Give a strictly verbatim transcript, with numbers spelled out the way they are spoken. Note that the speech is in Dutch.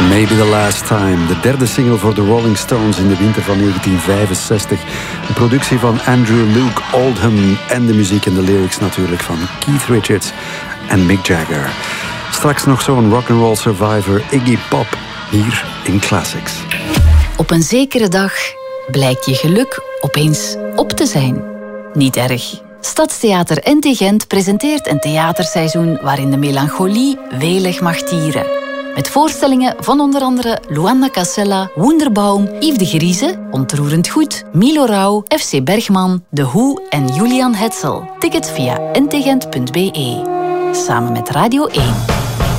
Maybe the Last Time, de derde single voor de Rolling Stones in de winter van negentien vijfenzestig. Een productie van Andrew Luke Oldham en de muziek en de lyrics natuurlijk van Keith Richards en Mick Jagger. Straks nog zo'n rock'n'roll survivor Iggy Pop hier in Classics. Op een zekere dag blijkt je geluk opeens op te zijn. Niet erg. Stadstheater N T Gent presenteert een theaterseizoen waarin de melancholie welig mag tieren. Met voorstellingen van onder andere Luanda Casella, Wunderbaum, Yves de Grieze, Ontroerend Goed, Milo Rauw, F C Bergman, De Hoe en Julian Hetzel. Ticket via n t gent punt b e. Samen met Radio één.